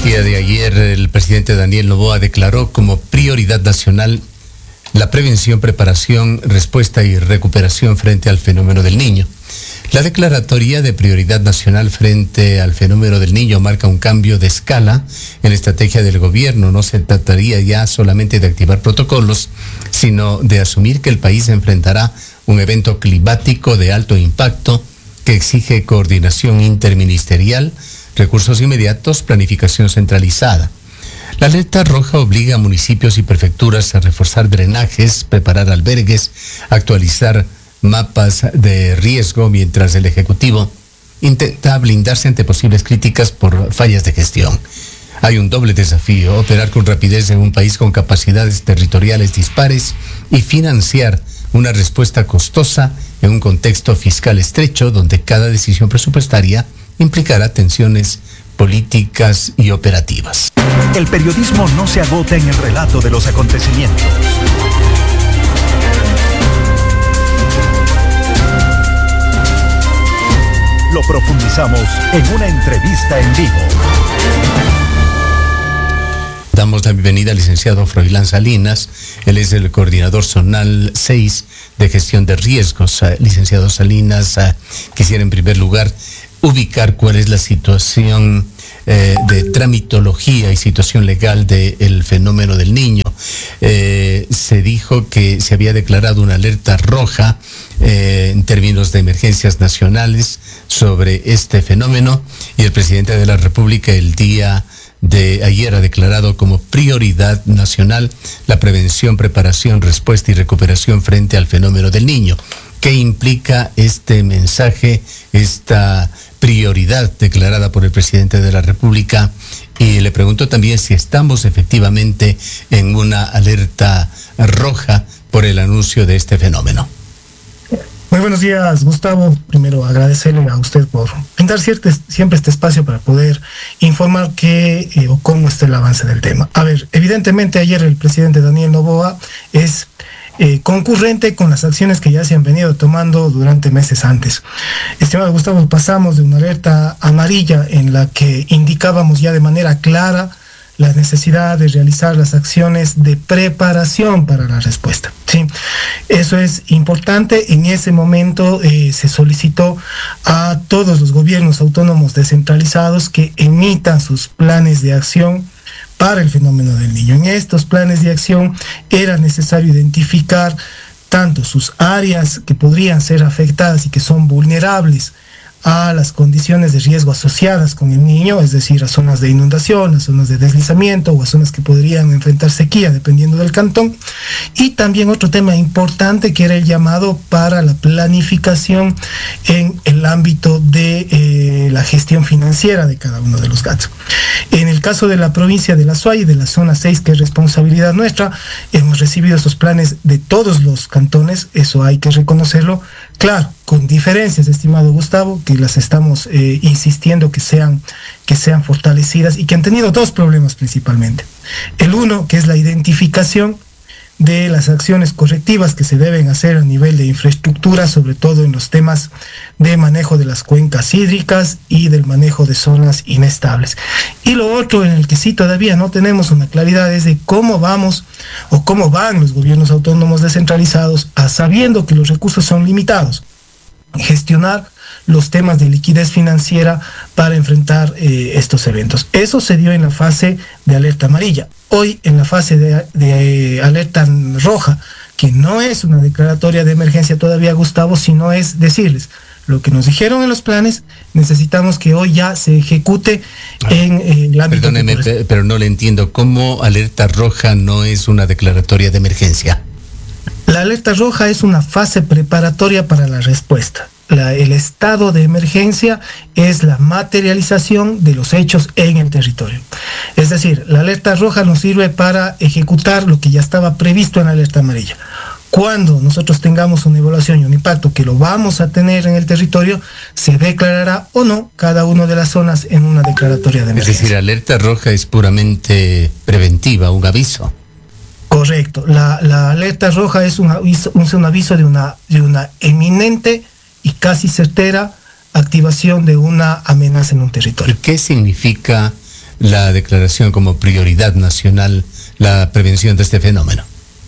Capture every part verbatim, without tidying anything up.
El día de ayer, el presidente Daniel Noboa declaró como prioridad nacional la prevención, preparación, respuesta y recuperación frente al fenómeno del Niño. La declaratoria de prioridad nacional frente al fenómeno del Niño marca un cambio de escala en la estrategia del gobierno. No se trataría ya solamente de activar protocolos, sino de asumir que el país enfrentará un evento climático de alto impacto que exige coordinación interministerial, recursos inmediatos, planificación centralizada. La alerta roja obliga a municipios y prefecturas a reforzar drenajes, preparar albergues, actualizar mapas de riesgo, mientras el Ejecutivo intenta blindarse ante posibles críticas por fallas de gestión. Hay un doble desafío: operar con rapidez en un país con capacidades territoriales dispares y financiar una respuesta costosa en un contexto fiscal estrecho donde cada decisión presupuestaria implicará tensiones políticas y operativas. El periodismo no se agota en el relato de los acontecimientos. Lo profundizamos en una entrevista en vivo. Damos la bienvenida al licenciado Froilán Salinas. Él es el coordinador zonal seis de gestión de riesgos. Uh, licenciado Salinas, uh, quisiera en primer lugar ubicar cuál es la situación eh, de tramitología y situación legal del fenómeno del Niño. Eh, se dijo que se había declarado una alerta roja eh, en términos de emergencias nacionales sobre este fenómeno, y el presidente de la República el día de ayer ha declarado como prioridad nacional la prevención, preparación, respuesta y recuperación frente al fenómeno del Niño. ¿Qué implica este mensaje, esta prioridad declarada por el presidente de la República? Y le pregunto también si estamos efectivamente en una alerta roja por el anuncio de este fenómeno. Muy buenos días, Gustavo. Primero agradecerle a usted por brindar cierto, siempre este espacio para poder informar qué eh, o cómo está el avance del tema. A ver, evidentemente ayer el presidente Daniel Noboa es Eh, concurrente con las acciones que ya se han venido tomando durante meses antes. Estimado Gustavo, pasamos de una alerta amarilla en la que indicábamos ya de manera clara la necesidad de realizar las acciones de preparación para la respuesta. ¿Sí? Eso es importante. En ese momento eh, se solicitó a todos los gobiernos autónomos descentralizados que emitan sus planes de acción para el fenómeno del Niño. En estos planes de acción era necesario identificar tanto sus áreas que podrían ser afectadas y que son vulnerables a las condiciones de riesgo asociadas con el Niño, es decir, a zonas de inundación, a zonas de deslizamiento o a zonas que podrían enfrentar sequía dependiendo del cantón. Y también otro tema importante que era el llamado para la planificación en el ámbito de eh, la gestión financiera de cada uno de los gastos. En el caso de la provincia de La Suay y de la zona seis, que es responsabilidad nuestra, hemos recibido esos planes de todos los cantones, eso hay que reconocerlo, claro, con diferencias, estimado Gustavo, que las estamos eh, insistiendo que sean, que sean fortalecidas y que han tenido dos problemas principalmente. El uno, que es la identificación de las acciones correctivas que se deben hacer a nivel de infraestructura, sobre todo en los temas de manejo de las cuencas hídricas y del manejo de zonas inestables. Y lo otro en el que sí todavía no tenemos una claridad es de cómo vamos o cómo van los gobiernos autónomos descentralizados, a sabiendo que los recursos son limitados, gestionar los temas de liquidez financiera para enfrentar eh, estos eventos. Eso se dio en la fase de alerta amarilla. Hoy, en la fase de, de eh, alerta roja, que no es una declaratoria de emergencia todavía, Gustavo, sino es decirles lo que nos dijeron en los planes, necesitamos que hoy ya se ejecute en eh, el ámbito. Perdóneme, pero no le entiendo. ¿Cómo alerta roja no es una declaratoria de emergencia? La alerta roja es una fase preparatoria para la respuesta. La, el estado de emergencia es la materialización de los hechos en el territorio. Es decir, la alerta roja nos sirve para ejecutar lo que ya estaba previsto en la alerta amarilla. Cuando nosotros tengamos una evaluación y un impacto que lo vamos a tener en el territorio, se declarará o no cada una de las zonas en una declaratoria de emergencia. Es decir, la alerta roja es puramente preventiva, un aviso. Correcto. La, la alerta roja es un aviso, un, un aviso de una, de una eminente y casi certera activación de una amenaza en un territorio. ¿Y qué significa la declaración como prioridad nacional la prevención de este fenómeno?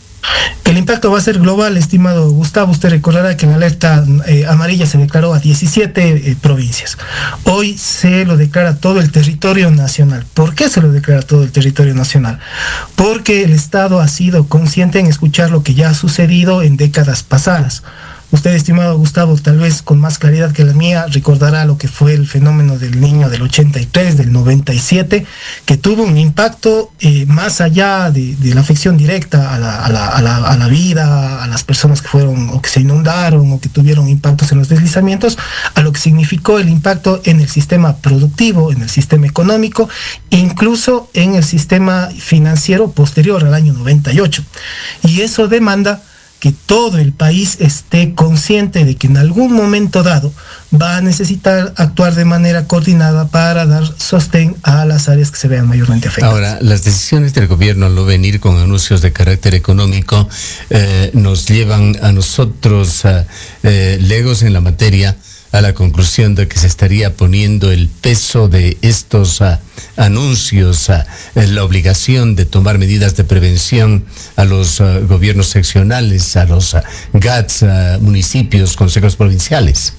El impacto va a ser global, estimado Gustavo. Usted recordará que en alerta eh, amarilla se declaró a diecisiete eh, provincias. Hoy se lo declara todo el territorio nacional. ¿Por qué se lo declara todo el territorio nacional? Porque el Estado ha sido consciente en escuchar lo que ya ha sucedido en décadas pasadas. Usted, estimado Gustavo, tal vez con más claridad que la mía, recordará lo que fue el fenómeno del Niño del ochenta y tres, del noventa y siete, que tuvo un impacto eh, más allá de, de la afección directa a la, a, la, a, la, a la vida, a las personas que fueron o que se inundaron o que tuvieron impactos en los deslizamientos, a lo que significó el impacto en el sistema productivo, en el sistema económico, incluso en el sistema financiero posterior al año noventa y ocho. Y eso demanda que todo el país esté consciente de que en algún momento dado va a necesitar actuar de manera coordinada para dar sostén a las áreas que se vean mayormente afectadas. Ahora, las decisiones del gobierno al no venir con anuncios de carácter económico eh, nos llevan a nosotros, uh, eh, legos en la materia, a la conclusión de que se estaría poniendo el peso de estos uh, anuncios, uh, la obligación de tomar medidas de prevención a los uh, gobiernos seccionales, a los uh, G A Ts, uh, municipios, consejos provinciales.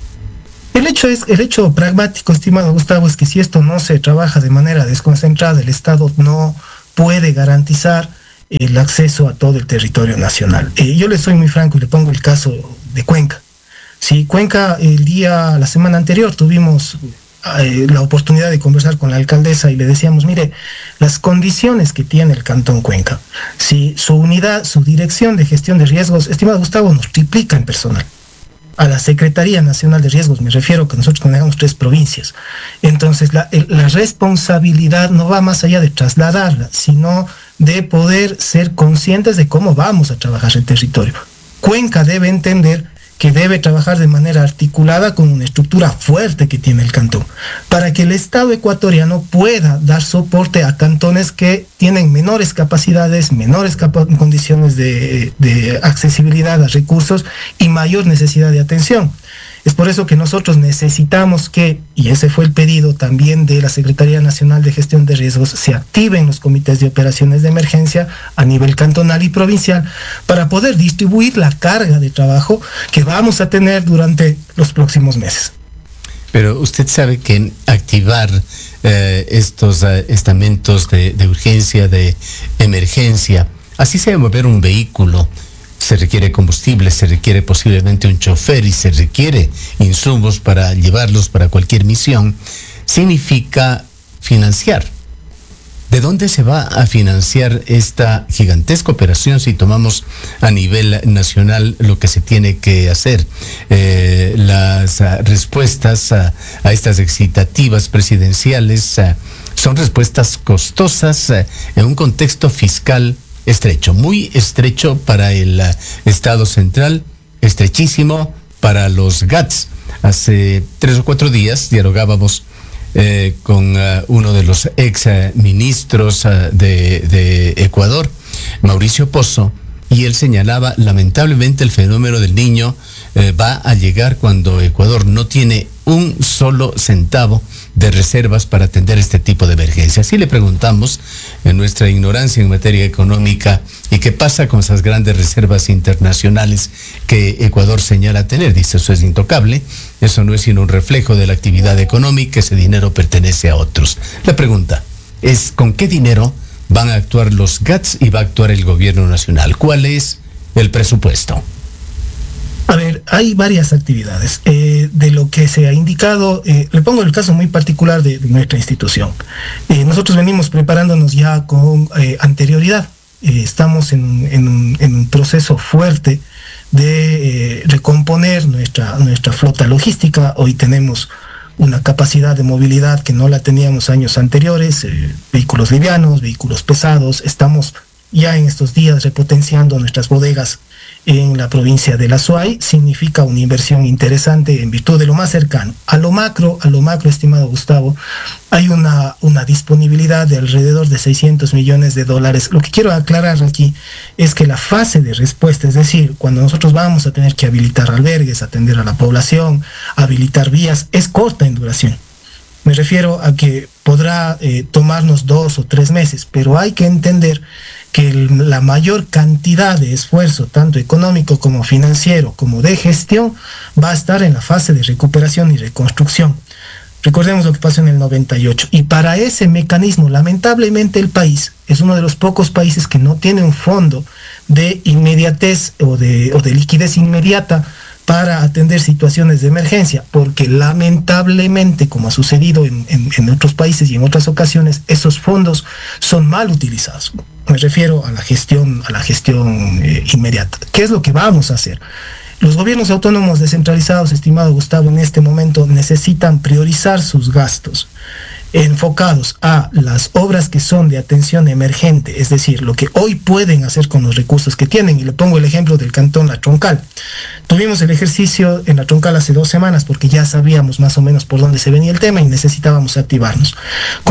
El hecho es, el hecho pragmático, estimado Gustavo, es que si esto no se trabaja de manera desconcentrada, el Estado no puede garantizar el acceso a todo el territorio nacional. Eh, yo le soy muy franco y le pongo el caso de Cuenca. Sí, Cuenca, el día, la semana anterior tuvimos eh, la oportunidad de conversar con la alcaldesa y le decíamos, mire, las condiciones que tiene el Cantón Cuenca, si su unidad, su dirección de gestión de riesgos, estimado Gustavo, nos triplica en personal. A la Secretaría Nacional de Riesgos, me refiero que nosotros manejamos tres provincias. Entonces, la, el, la responsabilidad no va más allá de trasladarla, sino de poder ser conscientes de cómo vamos a trabajar el territorio. Cuenca debe entender que debe trabajar de manera articulada con una estructura fuerte que tiene el cantón, para que el Estado ecuatoriano pueda dar soporte a cantones que tienen menores capacidades, menores capa- condiciones de, de accesibilidad a recursos y mayor necesidad de atención. Es por eso que nosotros necesitamos que, y ese fue el pedido también de la Secretaría Nacional de Gestión de Riesgos, se activen los comités de operaciones de emergencia a nivel cantonal y provincial para poder distribuir la carga de trabajo que vamos a tener durante los próximos meses. Pero usted sabe que activar eh, estos eh, estamentos de, de urgencia, de emergencia, así sea mover un vehículo, se requiere combustible, se requiere posiblemente un chofer y se requiere insumos para llevarlos para cualquier misión, significa financiar. ¿De dónde se va a financiar esta gigantesca operación si tomamos a nivel nacional lo que se tiene que hacer? Eh, las uh, respuestas uh, a estas excitativas presidenciales uh, son respuestas costosas uh, en un contexto fiscal estrecho, muy estrecho para el uh, Estado central, estrechísimo para los G A Ts. Hace tres o cuatro días dialogábamos eh, con uh, uno de los ex uh, ministros uh, de, de Ecuador, Mauricio Pozo, y él señalaba, lamentablemente el fenómeno del Niño eh, va a llegar cuando Ecuador no tiene un solo centavo de reservas para atender este tipo de emergencias. Y le preguntamos, en nuestra ignorancia en materia económica, ¿y qué pasa con esas grandes reservas internacionales que Ecuador señala tener? Dice, eso es intocable, eso no es sino un reflejo de la actividad económica, ese dinero pertenece a otros. La pregunta es, ¿con qué dinero van a actuar los G A Ts y va a actuar el gobierno nacional? ¿Cuál es el presupuesto? A ver, hay varias actividades. Eh, de lo que se ha indicado, eh, le pongo el caso muy particular de, de nuestra institución. Eh, nosotros venimos preparándonos ya con eh, anterioridad. Eh, estamos en, en, en un proceso fuerte de eh, recomponer nuestra, nuestra flota logística. Hoy tenemos una capacidad de movilidad que no la teníamos años anteriores, eh, vehículos livianos, vehículos pesados. Estamos ya en estos días repotenciando nuestras bodegas en la provincia de La Suay. Significa una inversión interesante en virtud de lo más cercano. A lo macro, a lo macro, estimado Gustavo, hay una, una disponibilidad de alrededor de seiscientos millones de dólares. Lo que quiero aclarar aquí es que la fase de respuesta, es decir, cuando nosotros vamos a tener que habilitar albergues, atender a la población, habilitar vías, es corta en duración. Me refiero a que podrá eh, tomarnos dos o tres meses, pero hay que entender que el, la mayor cantidad de esfuerzo, tanto económico como financiero, como de gestión, va a estar en la fase de recuperación y reconstrucción. Recordemos lo que pasó en el noventa y ocho. Y para ese mecanismo, lamentablemente el país es uno de los pocos países que no tiene un fondo de inmediatez o de, o de liquidez inmediata para atender situaciones de emergencia, porque lamentablemente, como ha sucedido en, en, en otros países y en otras ocasiones, esos fondos son mal utilizados. Me refiero a la gestión, a la gestión eh, inmediata. ¿Qué es lo que vamos a hacer? Los gobiernos autónomos descentralizados, estimado Gustavo, en este momento necesitan priorizar sus gastos enfocados a las obras que son de atención emergente, es decir, lo que hoy pueden hacer con los recursos que tienen. Y le pongo el ejemplo del cantón La Troncal. Tuvimos el ejercicio en La Troncal hace dos semanas porque ya sabíamos más o menos por dónde se venía el tema y necesitábamos activarnos.